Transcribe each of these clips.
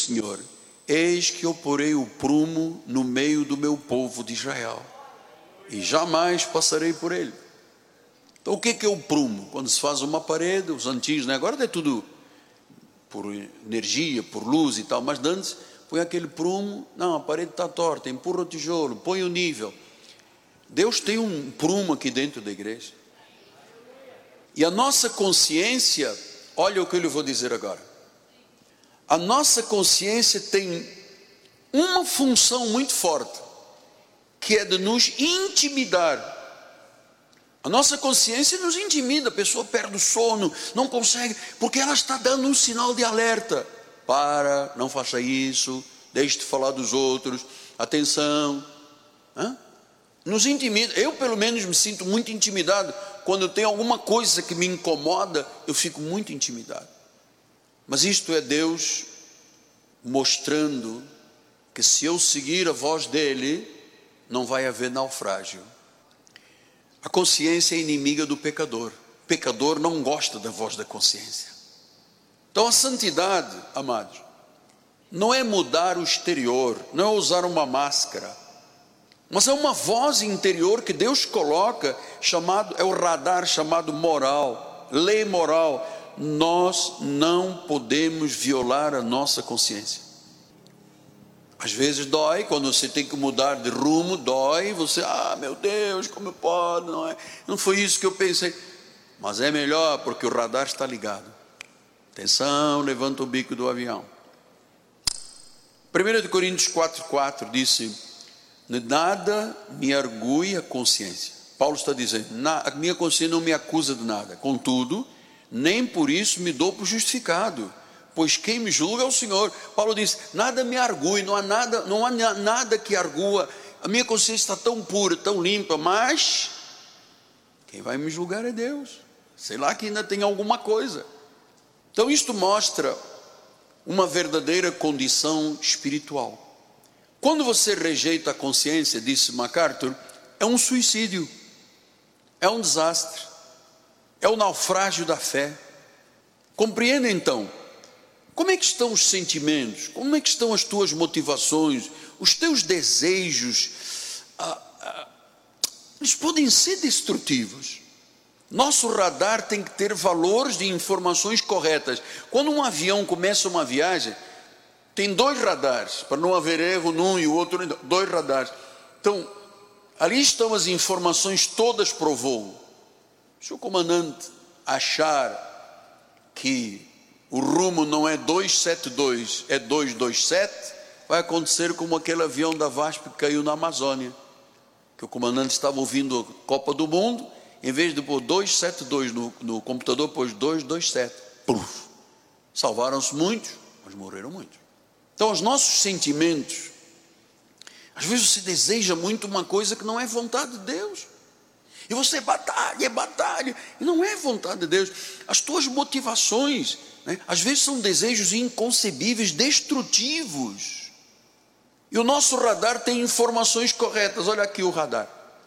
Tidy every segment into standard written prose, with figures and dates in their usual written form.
Senhor: eis que eu porei o prumo no meio do meu povo de Israel, e jamais passarei por ele. Então o que é o prumo? Quando se faz uma parede, os antigos, né? Agora é tudo por energia, por luz e tal, mas antes põe aquele prumo. Não, a parede está torta, empurra o tijolo, põe o nível. Deus tem um prumo aqui dentro da igreja. E a nossa consciência, olha o que eu lhe vou dizer agora. A nossa consciência tem uma função muito forte, que é de nos intimidar. A nossa consciência nos intimida, a pessoa perde o sono, não consegue, porque ela está dando um sinal de alerta. Para, não faça isso, deixe de falar dos outros, atenção. Nos intimida. Eu pelo menos me sinto muito intimidado. Quando tem alguma coisa que me incomoda, eu fico muito intimidado. Mas isto é Deus mostrando que se eu seguir a voz dele, não vai haver naufrágio. A consciência é inimiga do pecador. O pecador não gosta da voz da consciência. Então a santidade, amados, não é mudar o exterior, não é usar uma máscara, mas é uma voz interior que Deus coloca, é o radar chamado moral, lei moral. Nós não podemos violar a nossa consciência. Às vezes dói, quando você tem que mudar de rumo, dói, você, meu Deus, como eu posso, não foi isso que eu pensei. Mas é melhor, porque o radar está ligado. Atenção, levanta o bico do avião. 1 Coríntios 4,4 disse: nada me argui a consciência. Paulo está dizendo, a minha consciência não me acusa de nada. Contudo, nem por isso me dou por justificado, pois quem me julga é o Senhor. Paulo diz, nada me argui, não há nada que argua. A minha consciência está tão pura, tão limpa, mas quem vai me julgar é Deus. Sei lá que ainda tem alguma coisa. Então isto mostra uma verdadeira condição espiritual. Quando você rejeita a consciência, disse MacArthur, é um suicídio, é um desastre, é o naufrágio da fé. Compreenda então, como é que estão os sentimentos, como é que estão as tuas motivações, os teus desejos, eles podem ser destrutivos. Nosso radar tem que ter valores de informações corretas. Quando um avião começa uma viagem, tem 2 radares, para não haver erro num e o outro, 2 radares. Então, ali estão as informações todas para o voo. Se o comandante achar que o rumo não é 272, é 227, vai acontecer como aquele avião da VASP que caiu na Amazônia, que o comandante estava ouvindo a Copa do Mundo, em vez de pôr 272 no computador, pôs 227. Puf! Salvaram-se muitos, mas morreram muitos. Então os nossos sentimentos, às vezes você deseja muito uma coisa que não é vontade de Deus, e você batalha, e não é vontade de Deus. As tuas motivações, às vezes são desejos inconcebíveis, destrutivos, e o nosso radar tem informações corretas. Olha aqui o radar.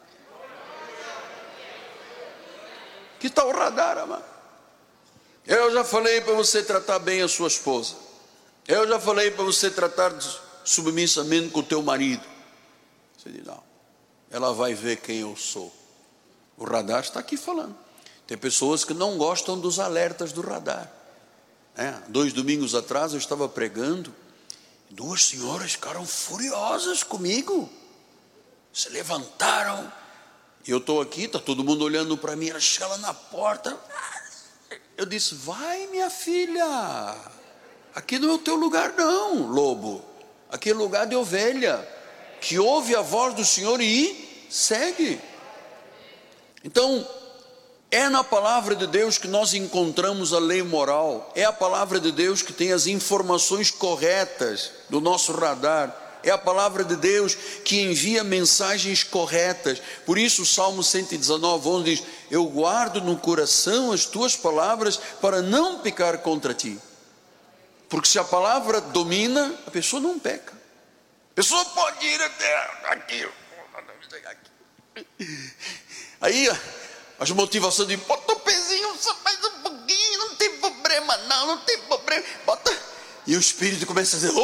Que está o radar, amado? Eu já falei para você tratar bem a sua esposa, eu já falei para você tratar submissamente com o teu marido. Você diz, não, ela vai ver quem eu sou. O radar está aqui falando. Tem pessoas que não gostam dos alertas do radar. 2 domingos atrás eu estava pregando, 2 senhoras ficaram furiosas comigo, se levantaram, e eu estou aqui, está todo mundo olhando para mim, ela chega lá na porta, eu disse, vai minha filha, aqui não é o teu lugar não, lobo, aqui é lugar de ovelha, que ouve a voz do Senhor e segue. Então, é na palavra de Deus que nós encontramos a lei moral, é a palavra de Deus que tem as informações corretas do nosso radar, é a palavra de Deus que envia mensagens corretas. Por isso o Salmo 119:11 diz, eu guardo no coração as tuas palavras para não pecar contra ti. Porque se a palavra domina, a pessoa não peca. A pessoa pode ir até aqui. Aí as motivações de bota o pezinho só mais um pouquinho, não tem problema não tem problema, bota. E o Espírito começa a dizer,